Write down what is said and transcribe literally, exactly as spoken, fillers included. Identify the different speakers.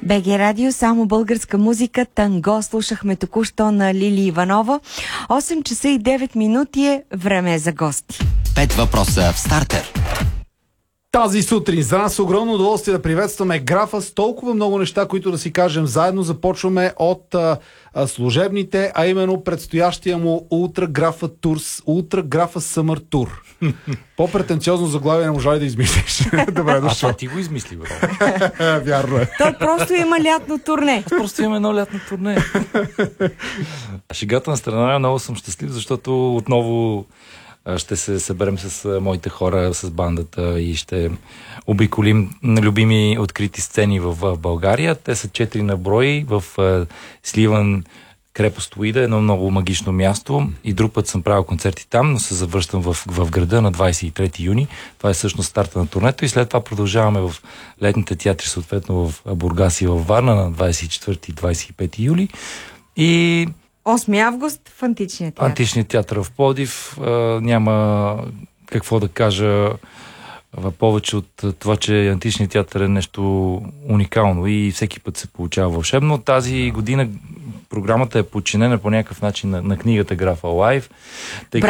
Speaker 1: БГ Радио, само българска музика, танго. Слушахме току-що на Лили Иванова. осем часа и девет минути е време за гости.
Speaker 2: Пет въпроса в стартер.
Speaker 3: Тази сутрин за нас огромно удоволствие да приветстваме графа с толкова много неща, които да си кажем заедно. Започваме от а, а, служебните, а именно предстоящия му Ултра Графа Турс, Ултра Графа Съмър Тур. По-претенциозно заглавие не можа ли да измислиш? Добре дошъл.
Speaker 4: А ти го измисли, бро.
Speaker 3: Вярно е.
Speaker 1: Той просто има лятно турне.
Speaker 4: Просто имам едно лятно турне. Шегата на страна, много съм щастлив, защото отново ще се съберем с моите хора, с бандата и ще обиколим любими открити сцени в България. Те са четири на брой в Сливан, крепост Уида, едно много магично място. И друг път съм правил концерти там, но се завръщам в, в града на двадесет и трети юни. Това е всъщност старта на турнето и след това продължаваме в летните театри, съответно в Бургас и във Варна на двадесет и четвърти и двадесет и пети юли. И
Speaker 1: осми август в Античния театър.
Speaker 4: Античният театър в Пловдив. А, няма какво да кажа повече от това, че Античният театър е нещо уникално и всеки път се получава вълшебно. Тази година програмата е подчинена по някакъв начин на, на книгата Графа Лайв.